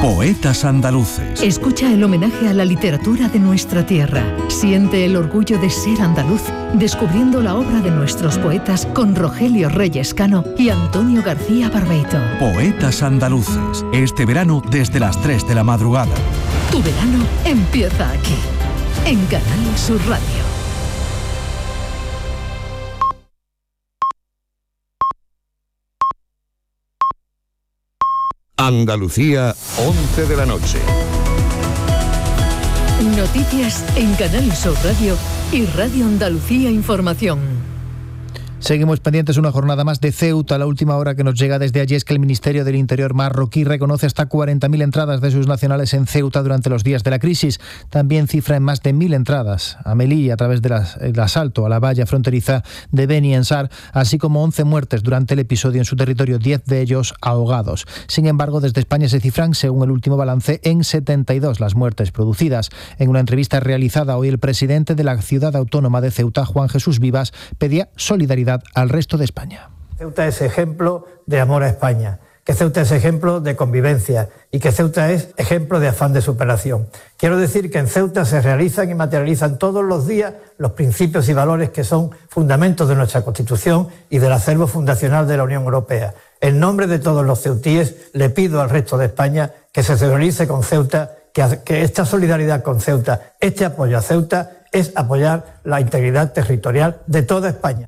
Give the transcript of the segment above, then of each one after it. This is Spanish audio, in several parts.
Poetas andaluces. Escucha el homenaje a la literatura de nuestra tierra. Siente el orgullo de ser andaluz, descubriendo la obra de nuestros poetas con Rogelio Reyes Cano y Antonio García Barbeito. Poetas andaluces. Este verano desde las 3 de la madrugada. Tu verano empieza aquí, en Canal Sur Radio. Andalucía, 11 de la noche. Noticias en Canal Sur Radio y Radio Andalucía Información. Seguimos pendientes una jornada más de Ceuta. La última hora que nos llega desde allí es que el Ministerio del Interior marroquí reconoce hasta 40.000 entradas de sus nacionales en Ceuta durante los días de la crisis. También cifra en más de 1.000 entradas a Melilla a través del asalto a la valla fronteriza de Beni Ensar, así como 11 muertes durante el episodio en su territorio, 10 de ellos ahogados. Sin embargo, desde España se cifran, según el último balance, en 72 las muertes producidas. En una entrevista realizada hoy, el presidente de la ciudad autónoma de Ceuta, Juan Jesús Vivas, pedía solidaridad al resto de España. Ceuta es ejemplo de amor a España, que Ceuta es ejemplo de convivencia y que Ceuta es ejemplo de afán de superación. Quiero decir que en Ceuta se realizan y materializan todos los días los principios y valores que son fundamentos de nuestra Constitución y del acervo fundacional de la Unión Europea. En nombre de todos los ceutíes le pido al resto de España que se solidarice con Ceuta, que esta solidaridad con Ceuta, este apoyo a Ceuta es apoyar la integridad territorial de toda España.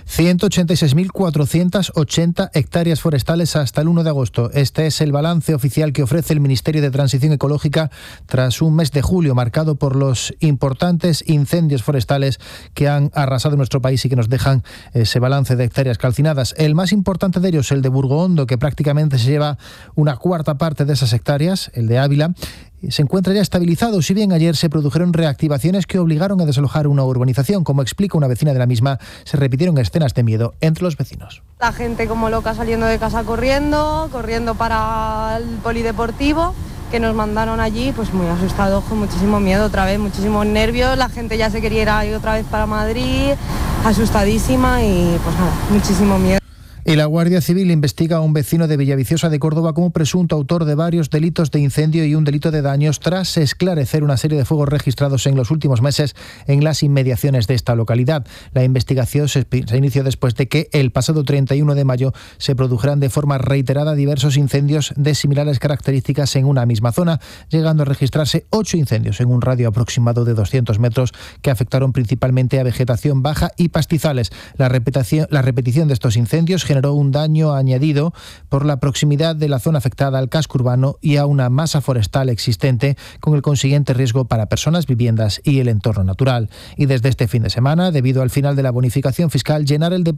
186.480 hectáreas forestales hasta el 1 de agosto. Este es el balance oficial que ofrece el Ministerio de Transición Ecológica tras un mes de julio marcado por los importantes incendios forestales que han arrasado nuestro país y que nos dejan ese balance de hectáreas calcinadas. El más importante de ellos, el de Burgohondo, que prácticamente se lleva una cuarta parte de esas hectáreas, el de Ávila, se encuentra ya estabilizado, si bien ayer se produjeron reactivaciones que obligaron a desalojar una urbanización. Como explica una vecina de la misma, se repitieron escenas de miedo entre los vecinos. La gente como loca saliendo de casa corriendo para el polideportivo, que nos mandaron allí, pues muy asustados, con muchísimo miedo otra vez, muchísimos nervios. La gente ya se quería ir otra vez para Madrid, asustadísima y pues nada, muchísimo miedo. Y la Guardia Civil investiga a un vecino de Villaviciosa de Córdoba como presunto autor de varios delitos de incendio y un delito de daños tras esclarecer una serie de fuegos registrados en los últimos meses en las inmediaciones de esta localidad. La investigación se inició después de que el pasado 31 de mayo se produjeran de forma reiterada diversos incendios de similares características en una misma zona, llegando a registrarse 8 incendios en un radio aproximado de 200 metros que afectaron principalmente a vegetación baja y pastizales. La repetición de estos incendios generó un daño añadido por la proximidad de la zona afectada al casco urbano y a una masa forestal existente, con el consiguiente riesgo para personas, viviendas y el entorno natural. Y desde este fin de semana, debido al final de la bonificación fiscal, llenar el depósito